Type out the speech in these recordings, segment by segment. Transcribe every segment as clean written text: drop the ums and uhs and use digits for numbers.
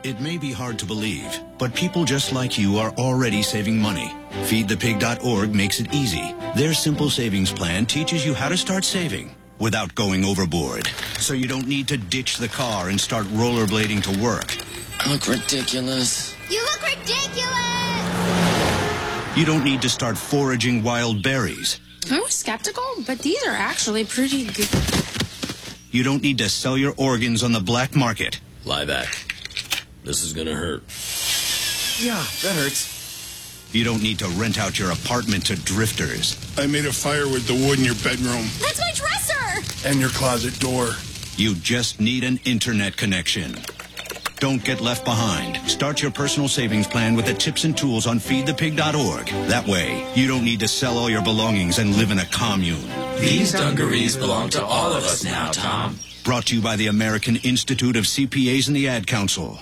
It may be hard to believe, but people just like you are already saving money. FeedThePig.org makes it easy. Their simple savings plan teaches you how to start saving without going overboard. So you don't need to ditch the car and start rollerblading to work. I look ridiculous. You look ridiculous! You don't need to start foraging wild berries. I was skeptical, but these are actually pretty good. You don't need to sell your organs on the black market. Lie back. This is gonna hurt. Yeah, that hurts. You don't need to rent out your apartment to drifters. I made a fire with the wood in your bedroom. That's my dresser! And your closet door. You just need an internet connection. Don't get left behind. Start your personal savings plan with the tips and tools on feedthepig.org. That way, you don't need to sell all your belongings and live in a commune. These dungarees belong to all of us now, Tom. Brought to you by the American Institute of CPAs and the Ad Council.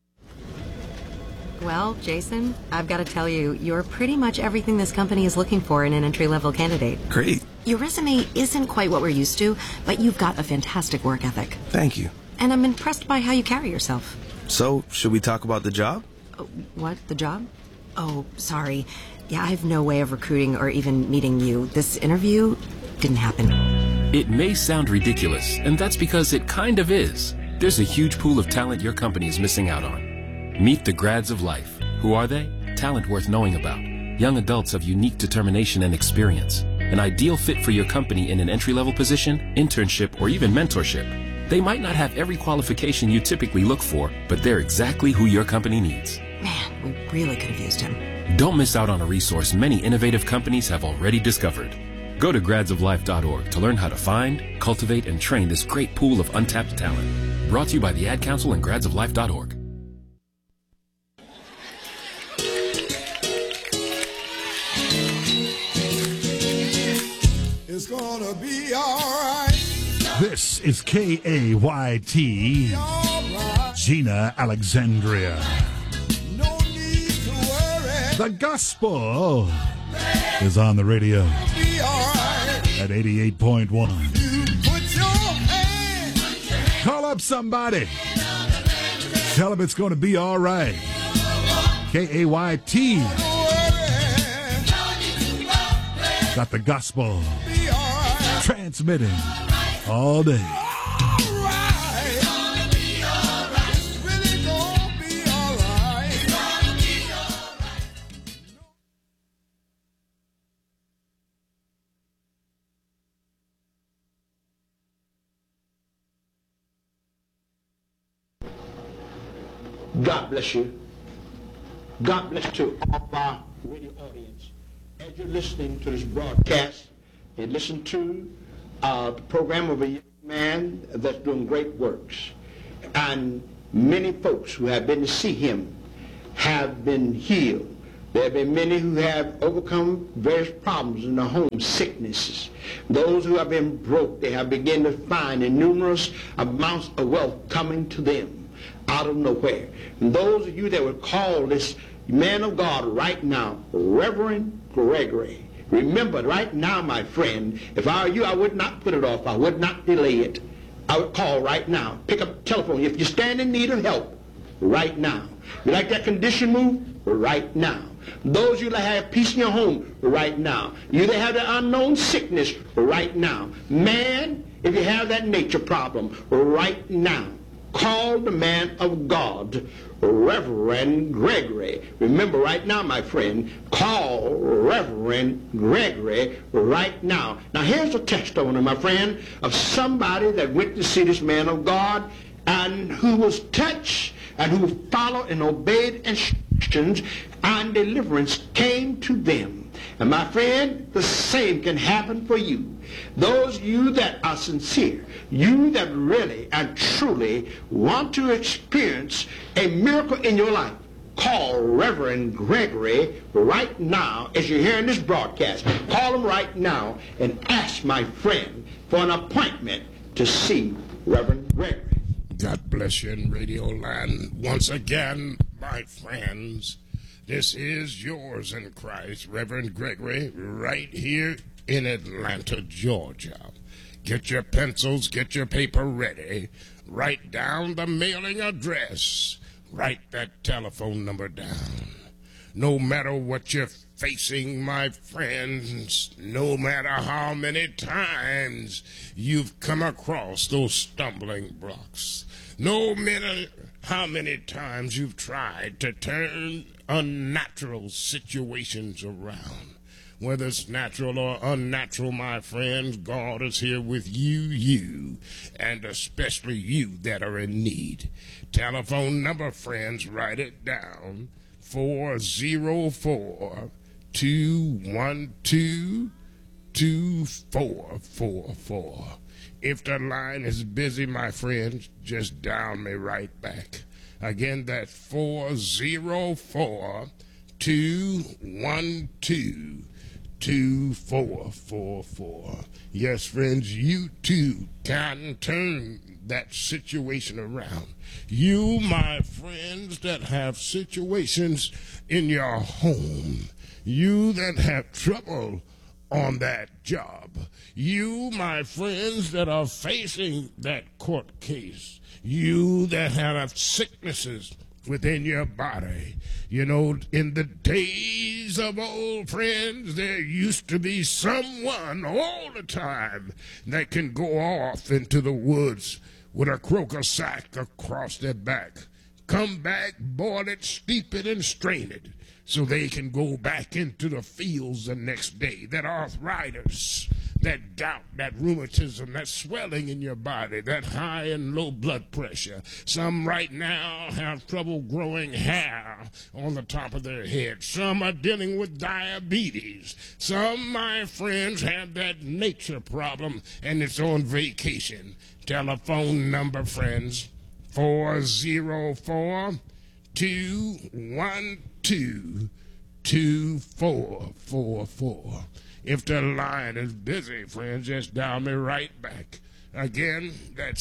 Well, Jason, I've got to tell you, you're pretty much everything this company is looking for in an entry-level candidate. Great. Your resume isn't quite what we're used to, but you've got a fantastic work ethic. Thank you. And I'm impressed by how you carry yourself. So, should we talk about the job? What? The job? Oh, sorry. Yeah, I have no way of recruiting or even meeting you. This interview didn't happen. It may sound ridiculous, and that's because it kind of is. There's a huge pool of talent your company is missing out on. Meet the grads of life. Who are they? Talent worth knowing about. Young adults of unique determination and experience. An ideal fit for your company in an entry-level position, internship, or even mentorship. They might not have every qualification you typically look for, but they're exactly who your company needs. Man, we really could have used him. Don't miss out on a resource many innovative companies have already discovered. Go to gradsoflife.org to learn how to find, cultivate, and train this great pool of untapped talent. Brought to you by the Ad Council and gradsoflife.org. It's gonna be alright. This is KAYT, Gina Alexandria. No need to worry. The gospel is on the radio Be alright. at 88.1. You put your hand. Call up somebody. Tell them it's going to be all right. KAYT got the gospel Be alright. transmitting all day. Alright. It's really gonna be alright. God bless you. God bless to all our radio audience. As you're listening to this broadcast, and listen to the program of a young man that's doing great works. And many folks who have been to see him have been healed. There have been many who have overcome various problems in their home, sicknesses. Those who have been broke, they have begun to find numerous amounts of wealth coming to them out of nowhere. And those of you that would call this man of God right now, Reverend Gregory, remember right now, my friend, if I were you, I would not put it off. I would not delay it. I would call right now. Pick up the telephone. If you stand in need of help, right now. You like that condition moved? Right now. Those of you that have peace in your home, right now. You that have the unknown sickness, right now. Man, if you have that nature problem, right now. Call the man of God, Reverend Gregory. Remember right now, my friend, call Reverend Gregory right now. Now here's a testimony, my friend, of somebody that went to see this man of God and who was touched and who followed and obeyed instructions, and deliverance came to them. And my friend, the same can happen for you. Those of you that are sincere, you that really and truly want to experience a miracle in your life, call Reverend Gregory right now as you're hearing this broadcast. Call him right now and ask my friend for an appointment to see Reverend Gregory. God bless you in Radio Land. Once again, my friends, this is yours in Christ, Reverend Gregory, right here in Atlanta, Georgia. Get your pencils, get your paper ready. Write down the mailing address. Write that telephone number down. No matter what you're facing, my friends, no matter how many times you've come across those stumbling blocks, no matter how many times you've tried to turn unnatural situations around, whether it's natural or unnatural, my friends, God is here with you, and especially you that are in need. Telephone number, friends, write it down, 404-212-2444. If the line is busy, my friends, just dial me right back. Again, that's 404-212-2444. Yes, friends, you too can turn that situation around. You, my friends, that have situations in your home, you that have trouble on that job, you, my friends, that are facing that court case, you that have sicknesses within your body. You know, in the days of old, friends, there used to be someone all the time that can go off into the woods with a croaker sack across their back, come back, boil it, steep it, and strain it, so they can go back into the fields the next day. That arthritis, that gout, that rheumatism, that swelling in your body, that high and low blood pressure. Some right now have trouble growing hair on the top of their head. Some are dealing with diabetes. Some, my friends, have that nature problem, and it's on vacation. Telephone number, friends, 404-212-2444. If the line is busy, friends, just dial me right back. Again, that's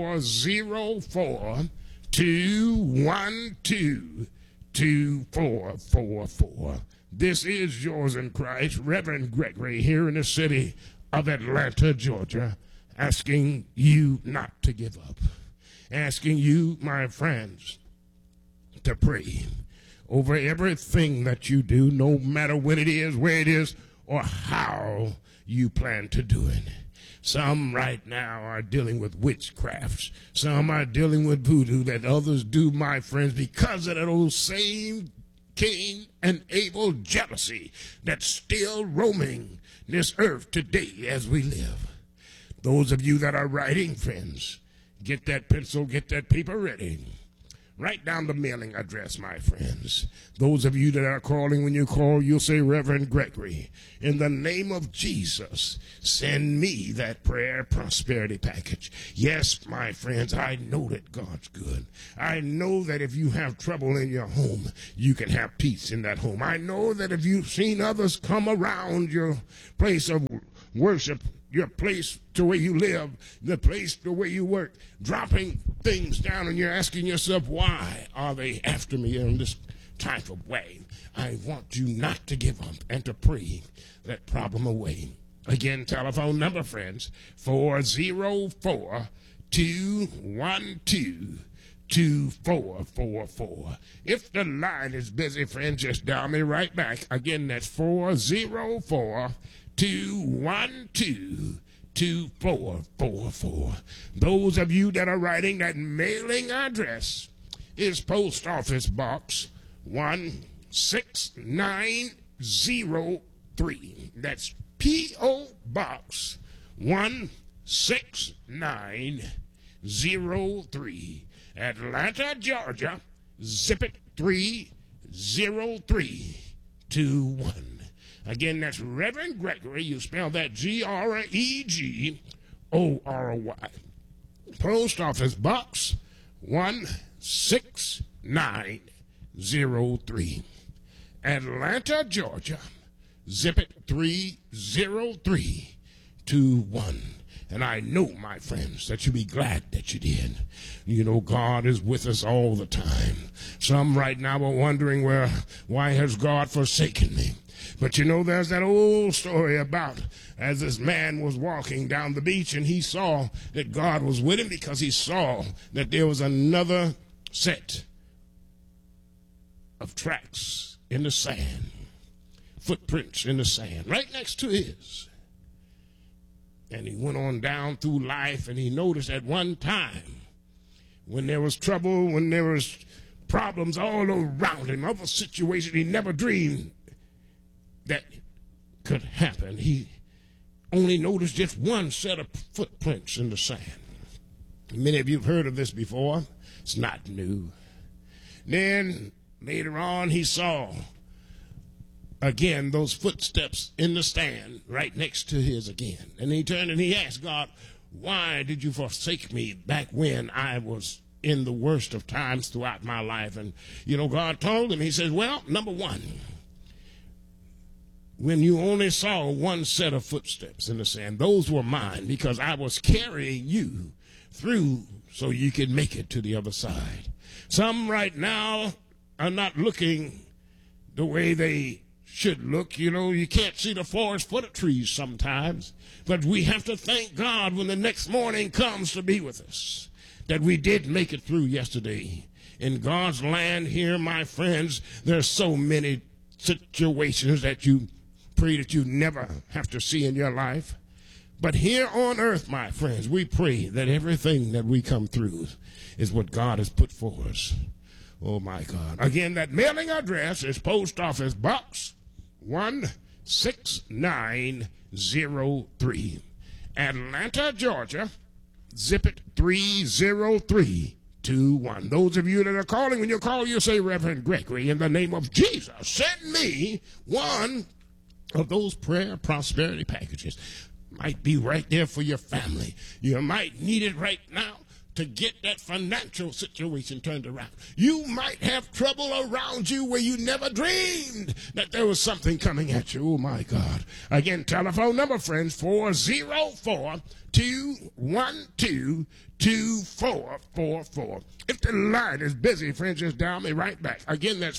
404-212-2444. This is yours in Christ, Reverend Gregory, here in the city of Atlanta, Georgia, asking you not to give up, asking you, my friends, to pray over everything that you do, no matter what it is, where it is, or how you plan to do it. Some right now are dealing with witchcrafts. Some are dealing with voodoo that others do, my friends, because of that old same Cain and Abel jealousy that's still roaming this earth today as we live. Those of you that are writing, friends, get that pencil, get that paper ready. Write down the mailing address, my friends. Those of you that are calling, when you call, you'll say, Reverend Gregory, in the name of Jesus, send me that prayer prosperity package. Yes, my friends, I know that God's good. I know that if you have trouble in your home, you can have peace in that home. I know that if you've seen others come around your place of worship, your place to where you live, the place to where you work, dropping things down, and you're asking yourself, why are they after me in this type of way? I want you not to give up and to pray that problem away. Again, telephone number, friends, 404-212-2444. If the line is busy, friends, just dial me right back. Again, that's 404-212-2444. Those of you that are writing, that mailing address is Post Office Box 16903. That's P.O. Box 16903, Atlanta, Georgia, zip it 30321. Again, that's Reverend Gregory. You spell that Gregory. Post Office Box 16903. Atlanta, Georgia. Zip it 30321. And I know, my friends, that you'll be glad that you did. You know, God is with us all the time. Some right now are wondering, well, why has God forsaken me? But you know, there's that old story about as this man was walking down the beach and he saw that God was with him because he saw that there was another set of tracks in the sand, footprints in the sand, right next to his. And he went on down through life, and he noticed at one time when there was trouble, when there was problems all around him, other situations he never dreamed that could happen. He only noticed just one set of footprints in the sand. Many of you have heard of this before. It's not new. Then later on he saw again those footsteps in the sand right next to his again. And he turned and he asked God, why did you forsake me back when I was in the worst of times throughout my life? And, you know, God told him, he says, well, number one, when you only saw one set of footsteps in the sand, those were mine because I was carrying you through so you could make it to the other side. Some right now are not looking the way they should look. You know, you can't see the forest for the trees sometimes, but we have to thank God when the next morning comes to be with us that we did make it through yesterday. In God's land here, my friends, there's so many situations that you pray that you never have to see in your life. But here on earth, my friends, we pray that everything that we come through is what God has put for us. Oh, my God. Again, that mailing address is Post Office Box 16903, Atlanta, Georgia, zip it 30321. Those of you that are calling, when you call, you say, Reverend Gregory, in the name of Jesus, send me one of those prayer prosperity packages. Might be right there for your family. You might need it right now to get that financial situation turned around. You might have trouble around you where you never dreamed that there was something coming at you. Oh, my God. Again, telephone number, friends, 404-212-2444. If the line is busy, friends, just dial me right back. Again, that's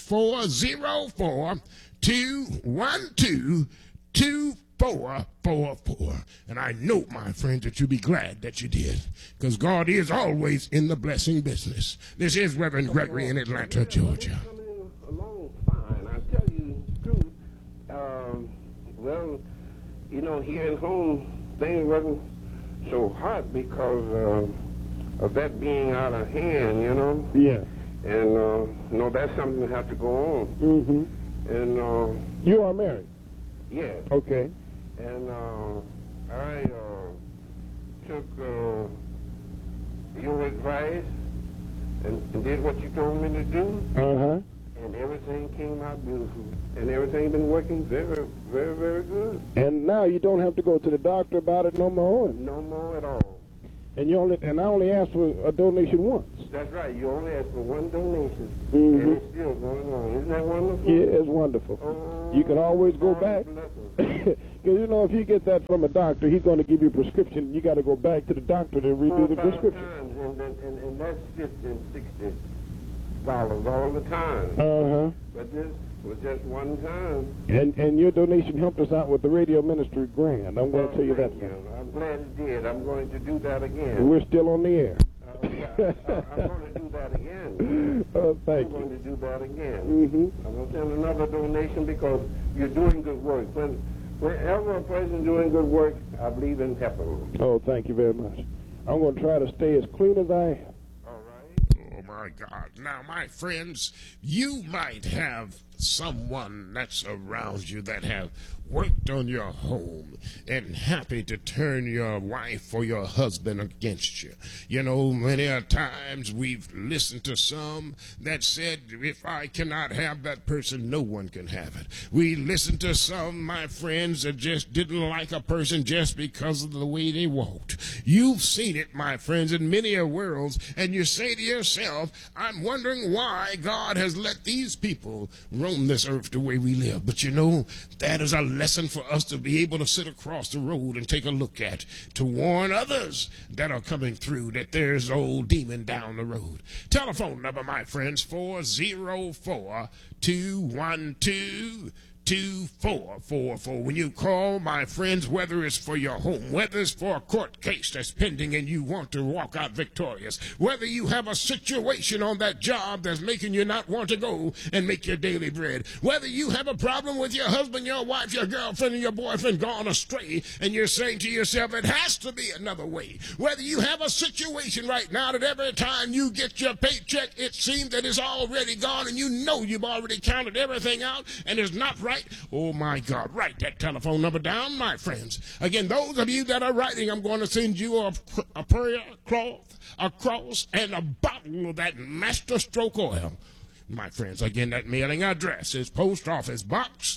404-212-2444. And I know, my friends, that you'll be glad that you did, because God is always in the blessing business. This is Reverend Gregory in Atlanta, Georgia. Coming along fine. I tell you the truth. Well, you know, here at home, things wasn't so hot because of that being out of hand, you know? Yeah. And, no, that's something that has to go on. Mm-hmm. And, you are married? Yes. Okay. And I took your advice and did what you told me to do. Uh-huh. And everything came out beautiful. And everything been working very, very, very good. And now you don't have to go to the doctor about it no more? No more at all. And I only asked for a donation once. That's right. You only asked for one donation. Mm-hmm. And it's still going on. Isn't that wonderful? Yeah, it's wonderful. You can always go back. Because, you know, if you get that from a doctor, he's going to give you a prescription. You got to go back to the doctor to redo the prescription. And that's $50 and $60 all the time. Uh-huh. But this was just one time. And your donation helped us out with the radio ministry grant. I'm going to tell you that. I'm glad it did. I'm going to do that again. We're still on the air. I'm going to do that again. Thank I'm going to do that again. Mm-hmm. I'm going to send another donation because you're doing good work. Whenever a person doing good work, I believe in helping them. Oh, thank you very much. I'm going to try to stay as clean as I am. Oh, my God. Now, my friends, you might have someone that's around you that have worked on your home and happy to turn your wife or your husband against you. You know, many a times we've listened to some that said, if I cannot have that person, no one can have it. We listened to some, my friends, that just didn't like a person just because of the way they walked. You've seen it, my friends, in many a worlds, and you say to yourself, I'm wondering why God has let these people roam this earth the way we live. But you know, that is a lesson for us to be able to sit across the road and take a look at, to warn others that are coming through that there's old demon down the road. Telephone number, my friends, 404-212-2444. 2444. When you call, my friends, whether it's for your home, whether it's for a court case that's pending and you want to walk out victorious, whether you have a situation on that job that's making you not want to go and make your daily bread, whether you have a problem with your husband, your wife, your girlfriend, and your boyfriend gone astray, and you're saying to yourself, it has to be another way, whether you have a situation right now that every time you get your paycheck, it seems that it's already gone, and you know you've already counted everything out, and it's not right. Oh, my God. Write that telephone number down, my friends. Again, those of you that are writing, I'm going to send you a prayer cloth, a cross, and a bottle of that Master Stroke oil. My friends, again, that mailing address is Post Office Box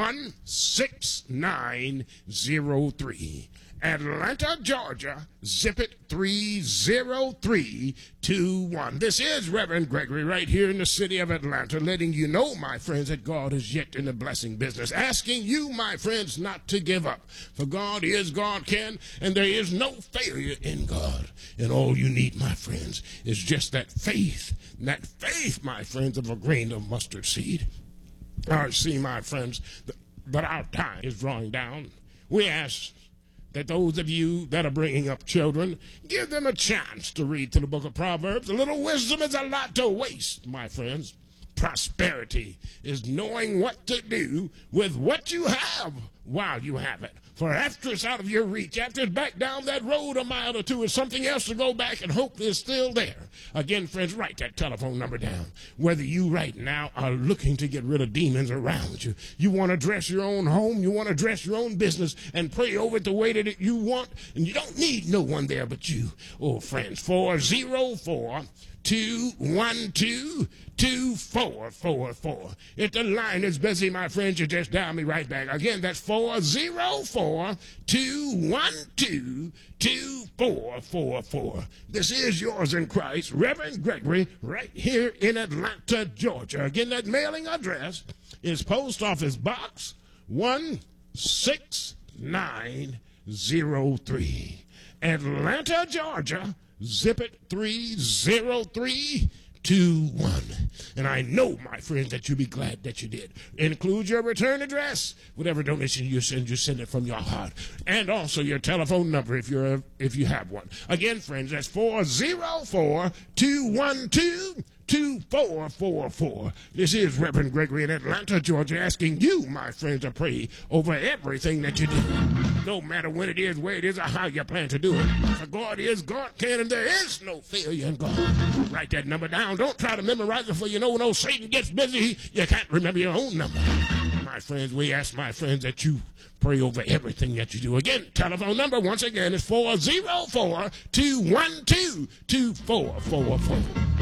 16903. Atlanta, Georgia, zip it 30321. This is Reverend Gregory right here in the city of Atlanta, letting you know, my friends, that God is yet in the blessing business, asking you, my friends, not to give up. For God is, God can, and there is no failure in God. And all you need, my friends, is just that faith. And that faith, my friends, of a grain of mustard seed. I see, my friends, that our time is drawing down. We ask that those of you that are bringing up children, give them a chance to read through the book of Proverbs. A little wisdom is a lot to waste, my friends. Prosperity is knowing what to do with what you have while you have it. For after it's out of your reach, after it's back down that road a mile or two, it's something else to go back and hope is still there. Again, friends, write that telephone number down. Whether you right now are looking to get rid of demons around you, you want to dress your own home, you want to dress your own business and pray over it the way that you want, and you don't need no one there but you. Oh, friends, 404-212-2444. If the line is busy, my friends, you just dial me right back. Again, that's 404-212-2444. This is yours in Christ, Reverend Gregory, right here in Atlanta, Georgia. Again, that mailing address is Post Office Box 16903. Atlanta, Georgia, zip it 30321. And I know, my friends, that you'll be glad that you did. Include your return address. Whatever donation you send it from your heart. And also your telephone number if you have one. Again, friends, that's 404-212-2444. This is Reverend Gregory in Atlanta, Georgia, asking you, my friends, to pray over everything that you do. No matter when it is, where it is, or how you plan to do it. For God is, God can, and there is no failure in God. Write that number down. Don't try to memorize it, for you know when old Satan gets busy, you can't remember your own number. My friends, we ask, my friends, that you pray over everything that you do. Again, telephone number, once again, is 404-212-2444.